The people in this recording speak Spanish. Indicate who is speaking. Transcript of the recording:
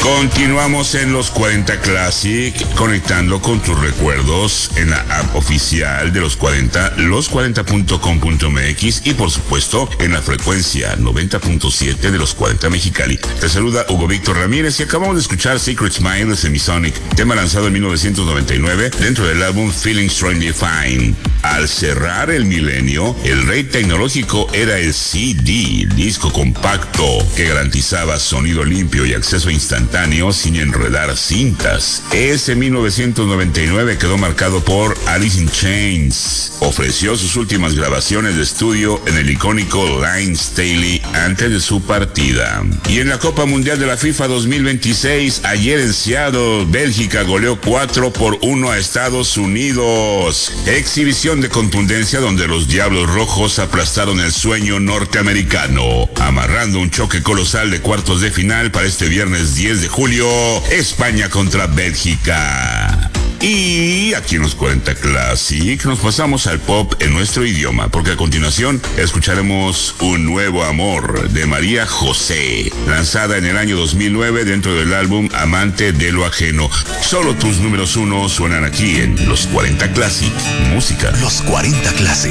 Speaker 1: Continuamos en los 40 Classic, conectando con tus recuerdos en la app oficial de los 40, los40.com.mx y por supuesto en la frecuencia 90.7 de los 40 Mexicali. Te saluda Hugo Víctor Ramírez y acabamos de escuchar Secret Smile de Semisonic, tema lanzado en 1999 dentro del álbum Feeling Strangely Fine. Al cerrar el milenio, el rey tecnológico era el CD, disco compacto, que garantizaba sonido limpio y acceso instantáneo sin enredar cintas. Ese 1999 quedó marcado por Alice in Chains. Ofreció sus últimas grabaciones de estudio en el icónico Line Staley antes de su partida. Y en la Copa Mundial de la FIFA 2026, ayer en Seattle, Bélgica goleó 4-1 a Estados Unidos. Exhibición de contundencia donde los Diablos Rojos aplastaron el sueño norteamericano, amarrando un choque colosal de cuartos de final para este viernes 10 de julio, España contra Bélgica. Y aquí en los 40 Classic nos pasamos al pop en nuestro idioma, porque a continuación escucharemos Un Nuevo Amor de María José, lanzada en el año 2009 dentro del álbum Amante de lo Ajeno. Solo tus números uno suenan aquí en los 40 Classic. Música.
Speaker 2: Los 40 Classic.